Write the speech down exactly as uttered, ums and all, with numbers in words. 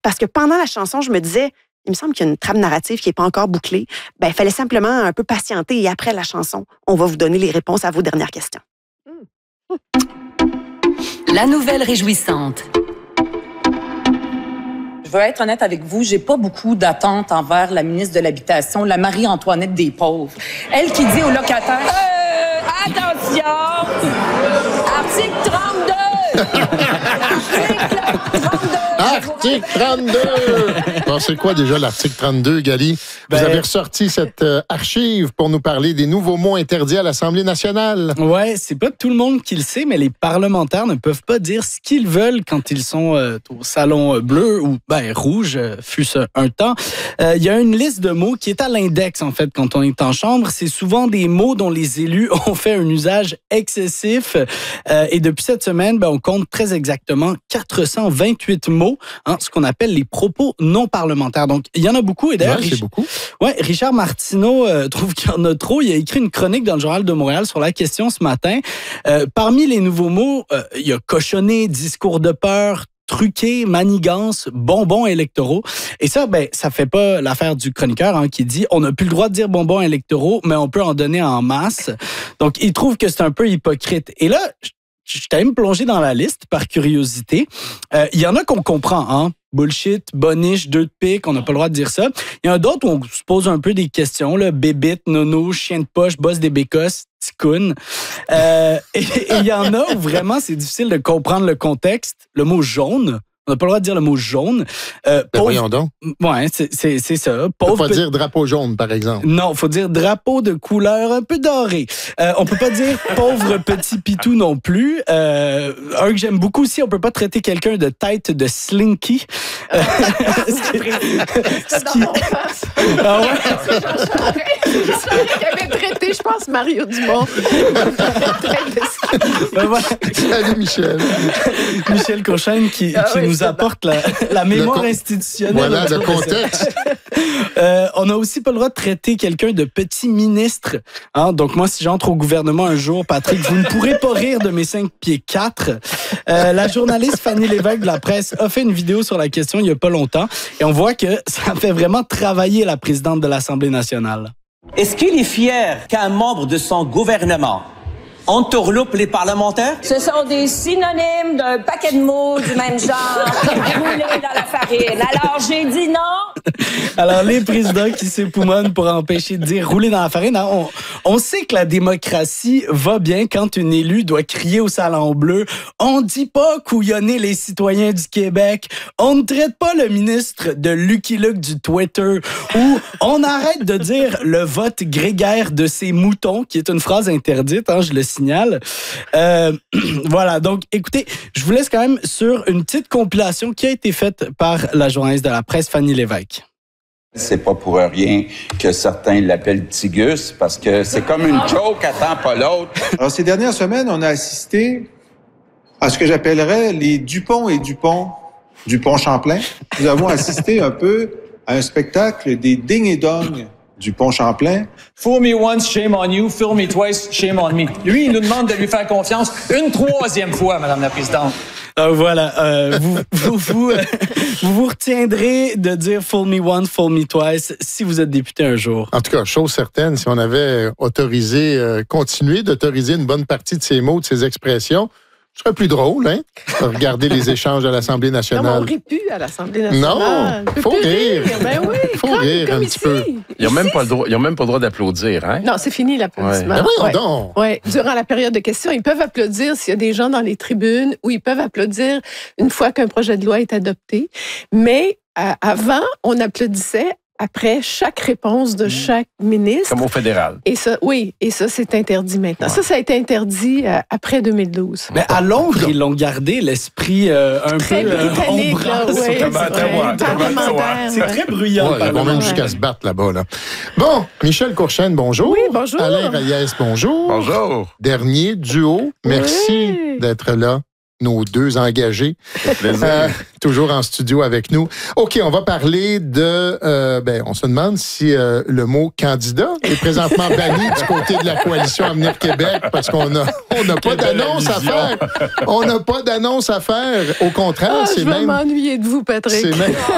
parce que pendant la chanson, je me disais, il me semble qu'il y a une trame narrative qui n'est pas encore bouclée. Ben, il fallait simplement un peu patienter et après la chanson, on va vous donner les réponses à vos dernières questions. La nouvelle réjouissante. Je veux être honnête avec vous, j'ai pas beaucoup d'attentes envers la ministre de l'Habitation, la Marie-Antoinette des pauvres. Elle qui dit aux locataires... Euh, attention! Article trente-deux! Article trente-deux! Article trente-deux! Bon, c'est quoi déjà l'article trente-deux, Gali? Vous Ben, avez ressorti cette euh, archive pour nous parler des nouveaux mots interdits à l'Assemblée nationale. Ouais, c'est pas tout le monde qui le sait, mais les parlementaires ne peuvent pas dire ce qu'ils veulent quand ils sont euh, au salon bleu ou ben, rouge, euh, fût-ce un temps. Euh, Il y a une liste de mots qui est à l'index, en fait, quand on est en chambre. C'est souvent des mots dont les élus ont fait un usage excessif. Euh, et depuis cette semaine, ben, on compte très exactement quatre cent vingt-huit mots, hein, ce qu'on appelle les propos non parlementaires. Donc, il y en a beaucoup. Et d'ailleurs, Ouais, c'est Rich- beaucoup. Ouais, Richard Martineau euh, trouve qu'il y en a trop. Il a écrit une chronique dans le Journal de Montréal sur la question ce matin. Euh, parmi les nouveaux mots, euh, il y a cochonné, discours de peur, truqué, manigance, bonbons électoraux. Et ça, ben, ça fait pas l'affaire du chroniqueur hein, qui dit on n'a plus le droit de dire bonbons électoraux, mais on peut en donner en masse. Donc, il trouve que c'est un peu hypocrite. Et là, je suis allé me plonger dans la liste par curiosité. Euh, Il y en a qu'on comprend, hein? Bullshit, boniche, deux de pique, on n'a pas le droit de dire ça. Il y en a d'autres où on se pose un peu des questions, là, bébite, nono, chien de poche, boss des bécosses, ticoun. Euh, et il y en a où vraiment c'est difficile de comprendre le contexte. Le mot jaune, on n'a pas le droit de dire le mot jaune. Euh, Ben, pauvre- voyons donc. Ouais, c'est, c'est, c'est ça. On peut Pauvre pas pe- dire drapeau jaune, par exemple. non, faut dire drapeau de couleur un peu doré. Euh, on peut pas dire pauvre petit pitou non plus. Euh, un que j'aime beaucoup aussi, on peut pas traiter quelqu'un de tête de slinky. Euh, ce qui- C'est dans mon face. Ah ouais? C'est celui qui avait traité, je pense, Mario Dumont. Ben voilà. Salut, Michel. Michel Cochon qui, Ah qui oui, nous c'est apporte la, la mémoire con- institutionnelle. Voilà le autour de ça. contexte. Euh, on a aussi pas le droit de traiter quelqu'un de petit ministre. Hein? Donc moi, si j'entre au gouvernement un jour, Patrick, vous ne pourrez pas rire de mes cinq pieds quatre. Euh, la journaliste Fanny Lévesque de la presse a fait une vidéo sur la question il y a pas longtemps et on voit que ça fait vraiment travailler la présidente de l'Assemblée nationale. Est-ce qu'il est fier qu'un membre de son gouvernement entourloupe les parlementaires? Ce sont des synonymes d'un paquet de mots du même genre, roulés dans la farine. Alors, j'ai dit non. Alors, les présidents qui s'époumonnent pour empêcher de dire rouler dans la farine, hein, on, on sait que la démocratie va bien quand une élue doit crier au salon bleu. On dit pas couillonner les citoyens du Québec. On ne traite pas le ministre de Lucky Luke du Twitter. Ou on arrête de dire le vote grégaire de ces moutons, qui est une phrase interdite, hein, je le signale. Euh, voilà, donc écoutez, je vous laisse quand même sur une petite compilation qui a été faite par la journaliste de la presse, Fanny Lévesque. C'est pas pour rien que certains l'appellent Tigus, parce que c'est comme une joke à temps pas l'autre. Alors, ces dernières semaines, on a assisté à ce que j'appellerais les Dupont et Dupont, Dupont-Champlain. Nous avons assisté un peu à un spectacle des ding et dong du Pont-Champlain. Fool me once, shame on you. Fool me twice, shame on me. Lui, il nous demande de lui faire confiance une troisième fois, Madame la Présidente. Euh, voilà, euh, vous, vous, vous, euh, vous vous retiendrez de dire « fool me once, fool me twice » si vous êtes député un jour. En tout cas, chose certaine, si on avait autorisé, euh, continué d'autoriser une bonne partie de ces mots, de ces expressions, ce serait plus drôle, hein? Regarder les échanges à l'Assemblée Non, mais nationale. on rit plus à l'Assemblée nationale. Non, On peut faut plus rire. Ben oui, Faut comme, rire comme un ici. petit peu. Ils n'ont même pas le droit, ils ont même pas le droit d'applaudir, hein? Non, c'est fini l'applaudissement. Ben voyons Ouais. donc. Ouais. Durant la période de questions, ils peuvent applaudir s'il y a des gens dans les tribunes ou ils peuvent applaudir une fois qu'un projet de loi est adopté. Mais euh, avant, on applaudissait après chaque réponse de chaque ministre. Comme au fédéral. Et ça, oui, et ça, c'est interdit maintenant. Ouais. Ça, ça a été interdit euh, après deux mille douze. Mais à Londres, ils l'ont gardé, l'esprit euh, un Très peu euh, britannique, là, ombrage. ouais, Comment c'est t'as vrai. voir, comment t'as voir. Parlementaire, C'est ouais. très bruyant. Ouais, ils vont même Ouais. jusqu'à se battre là-bas. Là. Bon, Michel Courchaine, bonjour. Oui, bonjour. Alain Reyes, bonjour. Bonjour. Dernier duo, merci Oui. d'être là. Nos deux engagés, Plaisir. euh, toujours en studio avec nous. OK, on va parler de... Euh, ben, on se demande si euh, le mot candidat est présentement banni du côté de la coalition Avenir Québec parce qu'on a on n'a pas Quelle belle d'annonce à allusion. faire. On n'a pas d'annonce à faire. Au contraire, Ah, c'est je vais même... m'ennuyer de vous, Patrick. C'est même...